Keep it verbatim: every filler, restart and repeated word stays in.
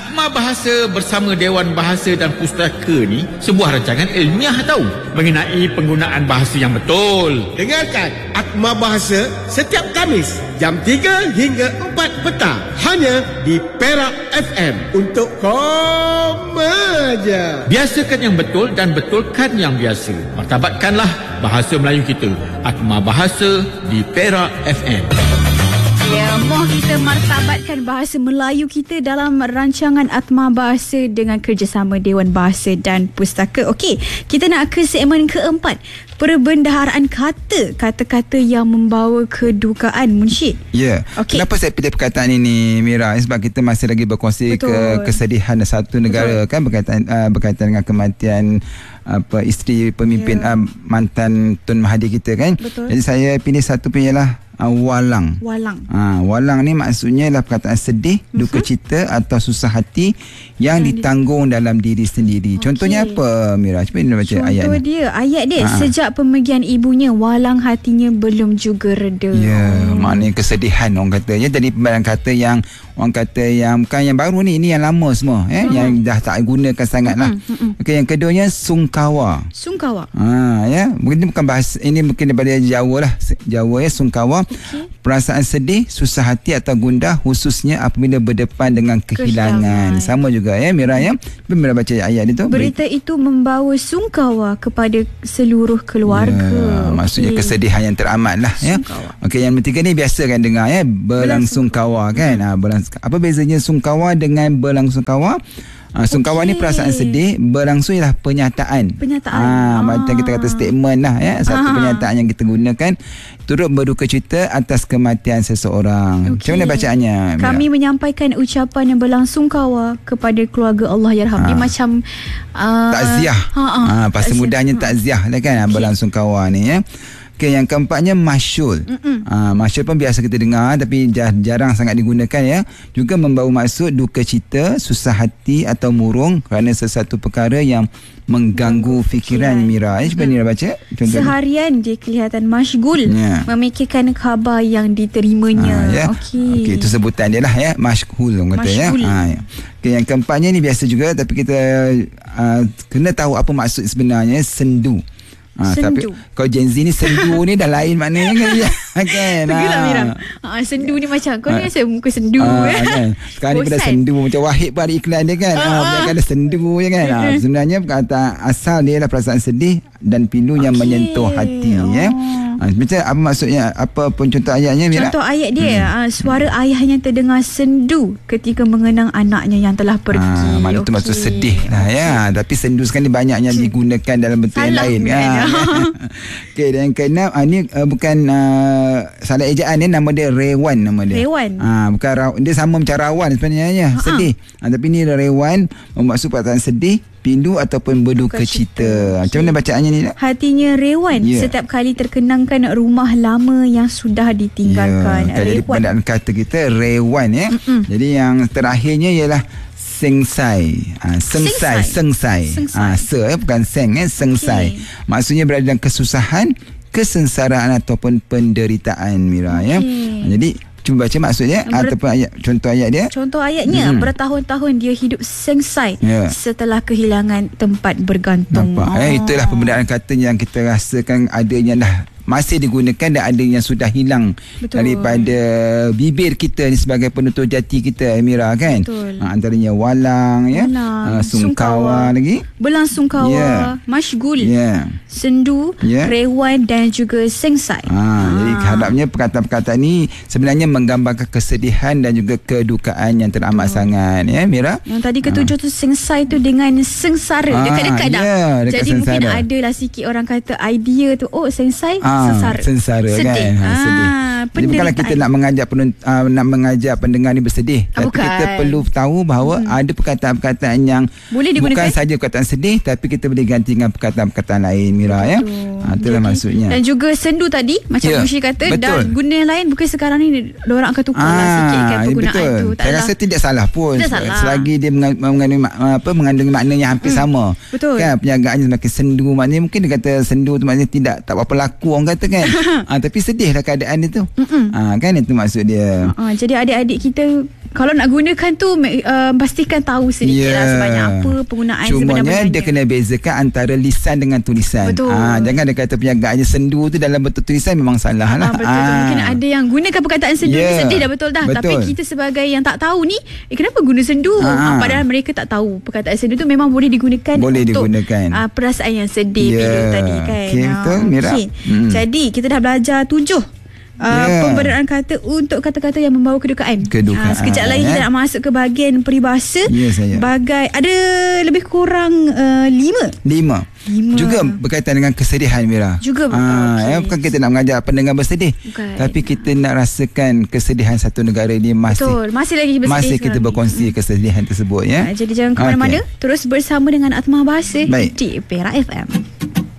Atma Bahasa bersama Dewan Bahasa dan Pustaka ni sebuah rancangan ilmiah tahu mengenai penggunaan bahasa yang betul. Dengarkan Atma Bahasa setiap Khamis jam tiga hingga empat petang hanya di Perak F M untuk koma je. Biasakan yang betul dan betulkan yang biasa. Martabatkanlah bahasa Melayu kita. Atma Bahasa di Perak F M. Ya, moh kita martabatkan bahasa Melayu kita dalam rancangan Atma Bahasa dengan kerjasama Dewan Bahasa dan Pustaka. Okey, kita nak ke segmen keempat. Perbendaharaan kata, kata-kata yang membawa kedukaan, Munsyid. Ya. Okay. Kenapa saya pilih perkataan ini, Mira? Sebab kita masih lagi berkongsi Betul. ke kesedihan satu negara. Betul. Kan berkaitan uh, berkaitan dengan kematian apa isteri pemimpin yeah. uh, mantan Tun Mahathir kita kan. Betul. Jadi saya pilih satu pun ialah uh, walang. Walang. Ha, walang ni maksudnya ialah perkataan sedih, uh-huh. duka cita atau susah hati yang hmm. ditanggung dalam diri sendiri. Okay. Contohnya apa, Mira? Cuba ni baca Contoh ayat ni. Contoh dia, ayat dia ha. Sejak pemergian ibunya, walang hatinya belum juga reda. Ya, hmm. maknanya kesedihan orang kata. Ya, jadi pemberian kata yang orang kata yang bukan yang baru ni, ini yang lama semua, eh, hmm. yang dah tak gunakan sangatlah. Hmm. Hmm. Okey, yang keduanya sungkawa. Sungkawa. Ha, ya, mungkin bukan bahasa ini, mungkin daripada Jawa lah. Jawa ya, sungkawa. Okay. Perasaan sedih, susah hati atau gundah khususnya apabila berdepan dengan kehilangan. kehilangan. Sama juga ya, Mira ya. Mira baca ayat itu. Berita itu membawa sungkawa kepada seluruh keluarga. Ya, maksudnya okay. kesedihan yang teramat lah ya. Okey, yang ketiga ni biasa kan dengar ya, berlangsungkawa kan. Ha, berlangsung. Apa bezanya sungkawa dengan berlangsungkawa? Ha, sungkawa okay. ni perasaan sedih, berlangsung ialah penyataan. Penyataan. Ha, macam kita kata statement lah ya, satu Aha. penyataan yang kita gunakan turut berduka cita atas kematian seseorang. Okay. Macam mana bacaannya, Mira? Kami menyampaikan ucapan yang berlangsungkawa kepada keluarga Allahyarham. Ha. Dia macam uh, takziah. Ha, ha. ha bahasa mudahnya ha. takziah lah kan, okay. berlangsungkawa ni ya. Okay, yang keempatnya masyul. Ha, masyul pun biasa kita dengar tapi jarang sangat digunakan ya. Juga membawa maksud duka cita, susah hati atau murung kerana sesuatu perkara yang mengganggu fikiran, Mira. Eh, cuba Mira baca. Contohnya. Seharian dia kelihatan masyghul ya. memikirkan khabar yang diterimanya. Ha, ya. Okey. Okey, itu sebutan dia lah ya. Masyghul orang kata ya. Ha, ya. Okay, yang keempatnya ni biasa juga tapi kita uh, kena tahu apa maksud sebenarnya sendu. Ha, tapi kalau Gen Z ni sendu ni dah lain maknanya kan ya, kan. Betul Mira. Ha, sendu ni macam kau ni rasa muka sendu ha, ya. Kan. Sekarang ni pada sendu macam Wahid pun ada iklan dia kan. Ha, ha. Ada sendu je kan. Ha, sebenarnya perkataan asal dia adalah perasaan sedih dan pilu okay. yang menyentuh hati oh. ya. Ha, macam apa maksudnya, apa pun contoh ayatnya, Mira? Contoh ayat dia, hmm. uh, suara ayahnya terdengar sendu ketika mengenang anaknya yang telah pergi. Ha, maknanya okay. tu maksud sedih lah ya. Tapi sendu sekarang ni banyak yang digunakan dalam bentuk yang lain kan. Okey, dan yang keenam uh, ni uh, bukan uh, salah ejaan ni, nama dia Rewan nama dia. Rewan. Ha, bukan raw, dia sama macam rawan sebenarnya, ha. sedih. Ha, tapi ni Rewan bermaksud perasaan sedih, pilu ataupun berduka cita. Okay. Macam mana bacaannya ni? Hatinya rewan yeah. setiap kali terkenangkan rumah lama yang sudah ditinggalkan. Yeah. Jadi penggunaan kata kita rewan ya. Mm-mm. Jadi yang terakhirnya ialah sengsai. Ha, sengsai, sengsai. Ah, ha, se eh, bukan seng eh, sengsai. Okay. Maksudnya berada dalam kesusahan, kesengsaraan ataupun penderitaan, Mira okay. ya. Ha, jadi cuba baca maksudnya Ber- ataupun ayat, contoh ayat dia. Contoh ayatnya, hmm. bertahun-tahun dia hidup sengsai yeah. setelah kehilangan tempat bergantung. Nampak, oh. eh, itulah pembedaan kata yang kita rasakan adanya dah masih digunakan dan ada yang sudah hilang Betul. daripada bibir kita ni sebagai penutur jati kita, Mira kan. Ha, antaranya walang ya, walang, uh, sungkawa, sungkawa lagi, berlangsungkawa, yeah. masyghul, yeah. sendu, yeah. rewan dan juga sengsai. Ha, ha. Jadi harapnya perkataan-perkataan ni sebenarnya menggambarkan kesedihan dan juga kedukaan yang teramat Betul. sangat ya, Mira. Yang tadi ketujuh ha. tu sengsai tu dengan sengsara, ha, dekat-dekat dah. Yeah, dekat Jadi sengsara. Mungkin adalah sikit orang kata idea tu, oh sengsai ha. Sesara. Sensara sedih. Kan ha, sedih. Jadi bukanlah kita nak mengajak penont- uh, nak mengajak pendengar ni bersedih, ah, tapi bukan. kita perlu tahu bahawa hmm. ada perkataan-perkataan yang boleh digunakan, bukan saja perkataan sedih tapi kita boleh ganti dengan perkataan-perkataan lain, Mira ya. Ha, itulah Jadi, maksudnya. Dan juga sendu tadi macam yeah. Mushi kata dan guna yang lain, bukan sekarang ni diorang akan tukar ah, lah sikit kan penggunaan betul. tu. Tak Saya rasa tidak salah pun. Tidak salah. Selagi dia mengandungi apa mengandungi makna yang hampir hmm. sama. Betul. Kan penjagaannya semakin sendu, maknanya mungkin dia kata sendu tu maknanya tidak tak apa laku orang kata kan. ha, tapi sedihlah keadaan dia tu. Ha, kan itu maksud dia. Ha, jadi adik-adik kita kalau nak gunakan tu uh, pastikan tahu sedikit yeah. lah sebanyak apa penggunaan Cumanya sebenarnya. dia kena bezakan antara lisan dengan tulisan. Betul. Ha, jangan dia kata perniagaannya sendu tu dalam bentuk tulisan memang salah lah. Ah, betul. Ha. Mungkin ada yang gunakan perkataan sendu yeah. ni sedih dah betul dah. Betul. Tapi kita sebagai yang tak tahu ni, eh, kenapa guna sendu? Ha. Ha, padahal mereka tak tahu perkataan sendu tu memang boleh digunakan boleh untuk digunakan. Uh, perasaan yang sedih yeah. video tadi kan. Okay, betul Mira. Okay. Hmm. Jadi kita dah belajar tujuh Uh, yeah. pembedahan kata untuk kata-kata yang membawa kedukaan. Kedukaan. Ha, sekejap lagi kita eh? nak masuk ke bahagian peribahasa. Ya, saya. Bagai ada lebih kurang uh, lima. Lima. Lima. Juga berkaitan dengan kesedihan Mira. Juga betul. Ha, Okay. ya, bukan kita nak mengajar pendengar bersedih. Bukan. Tapi kita nak rasakan kesedihan satu negara ini masih. Betul. Masih lagi bersedih. Masih kita sekarang. berkongsi kesedihan tersebut ya. Ha, jadi jangan ke mana-mana. Okay. Terus bersama dengan Atma Bahasa Baik. di Perak F M.